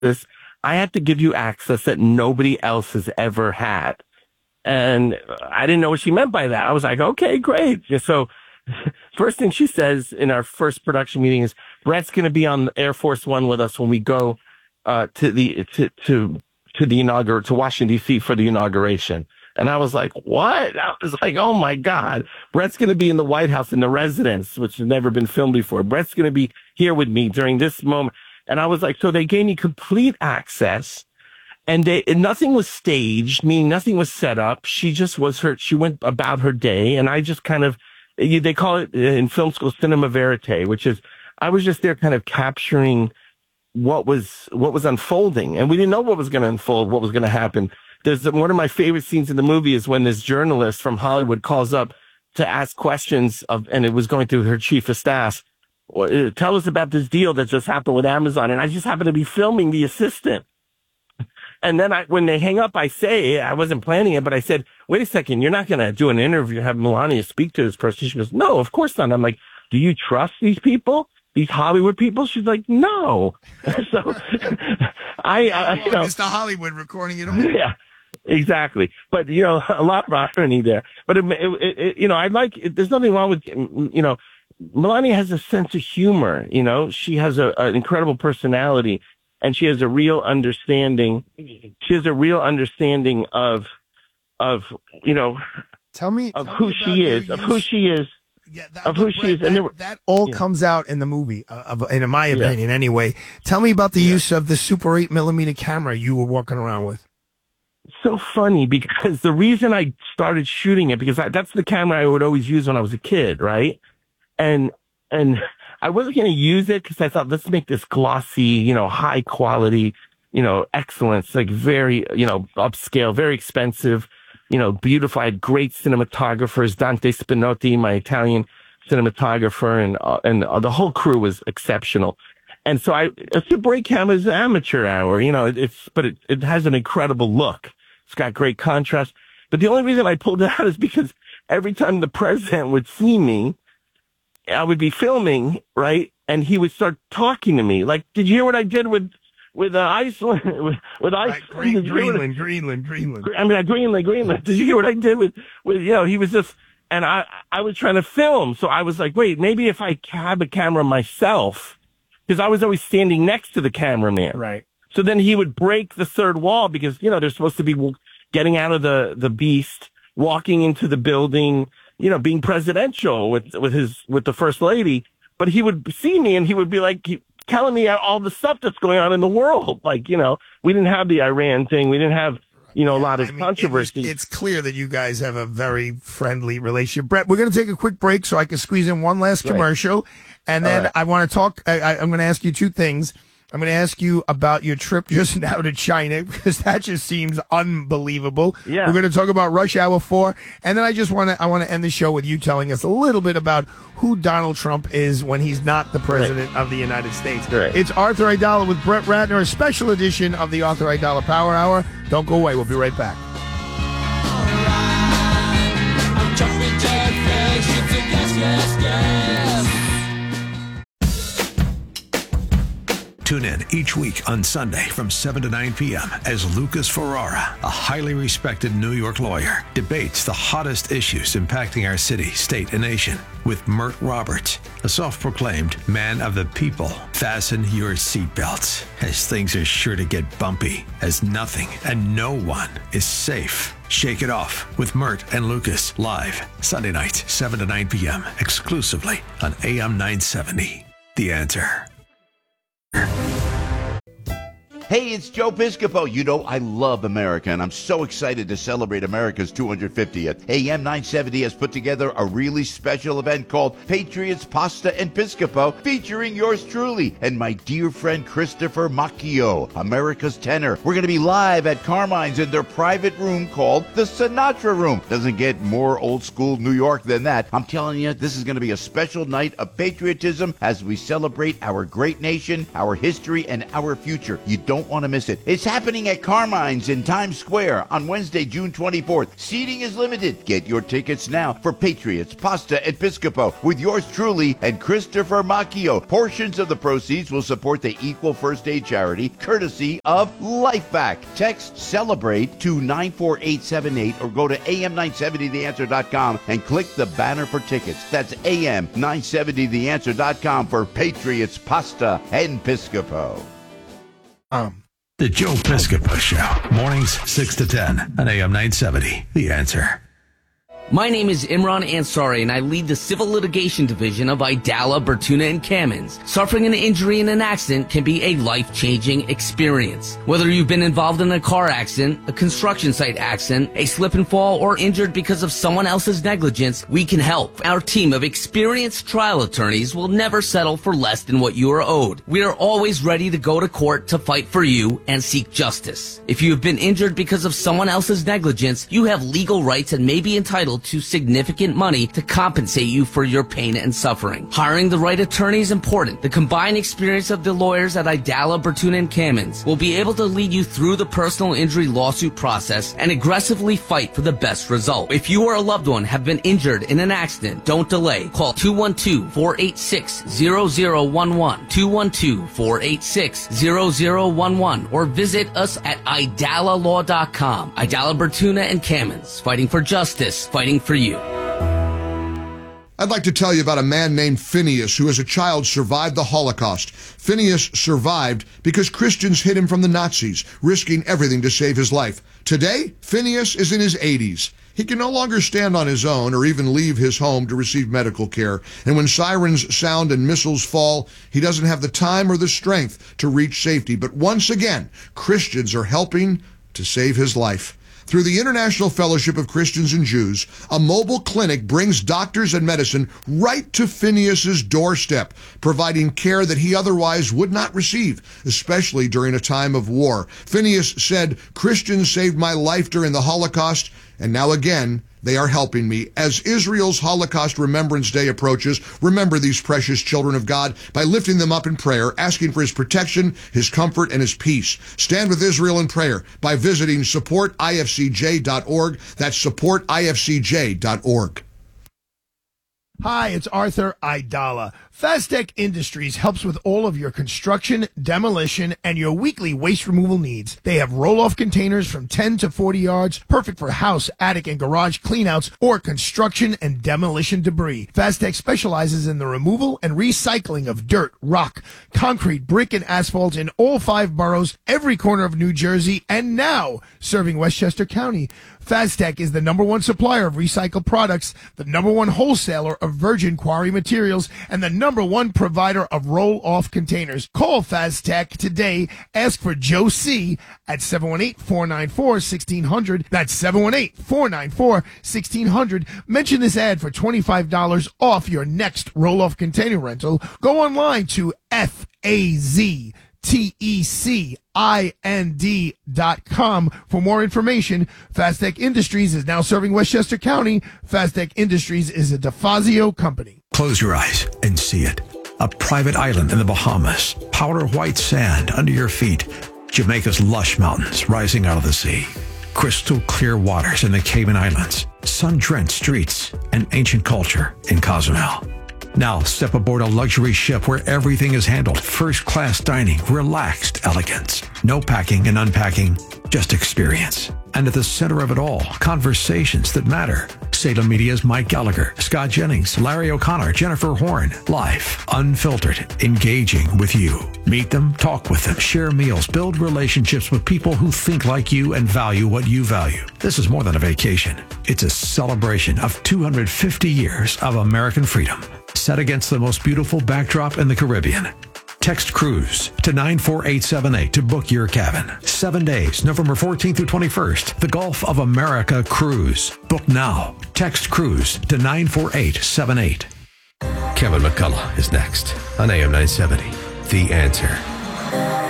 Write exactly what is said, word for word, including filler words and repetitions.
this. I had to give you access that nobody else has ever had. And I didn't know what she meant by that. I was like, okay, great. So first thing she says in our first production meeting is, Brett's going to be on Air Force One with us when we go uh, to the to to to the inaugural to Washington, D C for the inauguration. And I was like, what? I was like, oh my God, Brett's going to be in the White House in the residence, which has never been filmed before. Brett's going to be here with me during this moment. And I was like, so they gave me complete access, and they, and nothing was staged, meaning nothing was set up. She just was her, she went about her day. And I just kind of, they call it in film school, cinema verite, which is, I was just there kind of capturing what was, what was unfolding. And we didn't know what was going to unfold, what was going to happen. There's one of my favorite scenes in the movie is when this journalist from Hollywood calls up to ask questions of, and it was going through her chief of staff. Tell us about this deal that just happened with Amazon. And I just happened to be filming the assistant. And then I, when they hang up, I say, I wasn't planning it, but I said, wait a second, you're not going to do an interview, have Melania speak to this person. She goes, no, of course not. I'm like, do you trust these people? These Hollywood people? She's like, no. So I, I you know. It's the Hollywood recording it all. Yeah. Exactly. But, you know, a lot of irony there. But, it, it, it, you know, I like, it, there's nothing wrong with, you know, Melania has a sense of humor. You know, she has a, an incredible personality, and she has a real understanding. She has a real understanding of, of, you know, tell me, of tell who me she is, of who she is. Yeah, that, of who she is. That, and there were, that all yeah. comes out in the movie, uh, of, in my opinion, yeah. anyway. Tell me about the yeah. use of the Super eight millimeter camera you were walking around with. So funny, because the reason I started shooting it, because I, that's the camera I would always use when I was a kid, right? And and I wasn't going to use it because I thought, let's make this glossy, you know, high quality, you know, excellence, like very, you know, upscale, very expensive, you know, beautiful. I had great cinematographers, Dante Spinotti, my Italian cinematographer, and uh, and uh, the whole crew was exceptional. And so I, a Super eight camera is an amateur hour, you know, it, it's, but it, it has an incredible look. It's got great contrast. But the only reason I pulled it out is because every time the president would see me, I would be filming, right? And he would start talking to me. Like, did you hear what I did with, with uh, Iceland? with, with Iceland? Right, Green, Greenland, Greenland, Greenland. I mean, uh, Greenland, Greenland. Did you hear what I did with, with, you know, he was just, and I, I was trying to film. So I was like, wait, maybe if I have a camera myself, because I was always standing next to the cameraman. Right. So then he would break the third wall because, you know, they're supposed to be getting out of the, the beast, walking into the building, you know, being presidential with, with his, with the first lady. But he would see me and he would be like, he, telling me all the stuff that's going on in the world. Like, you know, we didn't have the Iran thing. We didn't have, you know, a lot of I mean, controversy. It was, it's clear that you guys have a very friendly relationship. Brett, we're going to take a quick break so I can squeeze in one last commercial. Right. And then right. I want to talk, I, I, I'm going to ask you two things. I'm going to ask you about your trip just now to China, because that just seems unbelievable. Yeah. We're going to talk about Rush Hour four. And then I just want to, I want to end the show with you telling us a little bit about who Donald Trump is when he's not the president right. of the United States. Right. It's Arthur Aidala with Brett Ratner, a special edition of the Arthur Aidala Power Hour. Don't go away. We'll be right back. Tune in each week on Sunday from seven to nine p.m. as Lucas Ferrara, a highly respected New York lawyer, debates the hottest issues impacting our city, state, and nation with Mert Roberts, a self-proclaimed man of the people. Fasten your seatbelts, as things are sure to get bumpy, as nothing and no one is safe. Shake it off with Mert and Lucas, live Sunday nights, seven to nine p.m., exclusively on A M nine seventy. The Answer. Hey, it's Joe Piscopo. You know, I love America, and I'm so excited to celebrate America's two hundred fiftieth. A M nine seventy has put together a really special event called Patriots, Pasta, and Piscopo, featuring yours truly and my dear friend Christopher Macchio, America's tenor. We're going to be live at Carmine's in their private room called the Sinatra Room. Doesn't get more old school New York than that. I'm telling you, this is going to be a special night of patriotism as we celebrate our great nation, our history, and our future. You don't don't want to miss it. It's happening at Carmine's in Times Square on Wednesday, June twenty-fourth. Seating is limited. Get your tickets now for Patriots Pasta Episcopo with yours truly and Christopher Macchio. Portions of the proceeds will support the Equal First Aid charity, courtesy of LifeVac. Text CELEBRATE to nine four eight seven eight or go to A M nine seventy the answer dot com and click the banner for tickets. That's A M nine seventy the answer dot com for Patriots Pasta and Piscopo. Um, The Joe Piscopo Show. Mornings six to ten on A M nine seventy. The Answer. My name is Imran Ansari, and I lead the Civil Litigation Division of Idala, Bertuna, and Kamins. Suffering an injury in an accident can be a life-changing experience. Whether you've been involved in a car accident, a construction site accident, a slip and fall, or injured because of someone else's negligence, we can help. Our team of experienced trial attorneys will never settle for less than what you are owed. We are always ready to go to court to fight for you and seek justice. If you have been injured because of someone else's negligence, you have legal rights and may be entitled to significant money to compensate you for your pain and suffering. Hiring the right attorney is important. The combined experience of the lawyers at Idala, Bertuna, and Kamins will be able to lead you through the personal injury lawsuit process and aggressively fight for the best result. If you or a loved one have been injured in an accident, don't delay. Call two one two, four eight six, zero zero one one, two one two, four eight six, zero zero one one, or visit us at idala law dot com. Idala, Bertuna, and Kamins, fighting for justice, fighting for you. I'd like to tell you about a man named Phineas who as a child survived the Holocaust. Phineas survived because Christians hid him from the Nazis, risking everything to save his life. Today, Phineas is in his eighties. He can no longer stand on his own or even leave his home to receive medical care. And when sirens sound and missiles fall, he doesn't have the time or the strength to reach safety. But once again, Christians are helping to save his life. Through the International Fellowship of Christians and Jews, a mobile clinic brings doctors and medicine right to Phineas's doorstep, providing care that he otherwise would not receive, especially during a time of war. Phineas said, "Christians saved my life during the Holocaust, and now again, they are helping me." As Israel's Holocaust Remembrance Day approaches, remember these precious children of God by lifting them up in prayer, asking for his protection, his comfort, and his peace. Stand with Israel in prayer by visiting support I F C J dot org. That's support I F C J dot org. Hi, it's Arthur Idala. Fastec Industries helps with all of your construction, demolition, and your weekly waste removal needs. They have roll-off containers from ten to forty yards, perfect for house, attic, and garage cleanouts or construction and demolition debris. Fastec specializes in the removal and recycling of dirt, rock, concrete, brick, and asphalt in all five boroughs, every corner of New Jersey, and now serving Westchester County. Fastec is the number one supplier of recycled products, the number one wholesaler of virgin quarry materials, and the number one provider of roll-off containers. Call Fastec today. Ask for Joe C. at seven one eight, four nine four, one six zero zero. That's seven one eight, four nine four, one six zero zero. Mention this ad for twenty-five dollars off your next roll-off container rental. Go online to F A Z T E C I N D dot com for more information. Fastec Industries is now serving Westchester County. Fastec Industries is a DeFazio company. Close your eyes and see it. A private island in the Bahamas, powder white sand under your feet, Jamaica's lush mountains rising out of the sea, crystal clear waters in the Cayman Islands, sun-drenched streets, and ancient culture in Cozumel. Now step aboard a luxury ship where everything is handled. First-class dining, relaxed elegance. No packing and unpacking, just experience. And at the center of it all, conversations that matter. Salem Media's Mike Gallagher, Scott Jennings, Larry O'Connor, Jennifer Horn. Live, unfiltered, engaging with you. Meet them, talk with them, share meals, build relationships with people who think like you and value what you value. This is more than a vacation. It's a celebration of two hundred fifty years of American freedom, set against the most beautiful backdrop in the Caribbean. Text cruise to nine four eight seven eight to book your cabin. Seven days, November fourteenth through twenty-first. The Gulf of America Cruise. Book now. Text cruise to nine four eight seven eight. Kevin McCullough is next on A M nine seventy. The Answer.